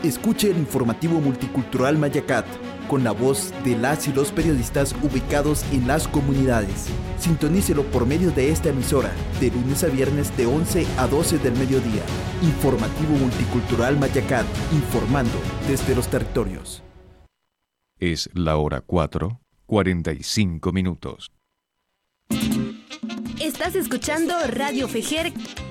Escuche el informativo multicultural Mayacat, con la voz de las y los periodistas ubicados en las comunidades. Sintonícelo por medio de esta emisora, de lunes a viernes de 11 a 12 del mediodía. Informativo multicultural Mayacat, informando desde los territorios. Es la hora 4:45 minutos. Estás escuchando Radio Fejer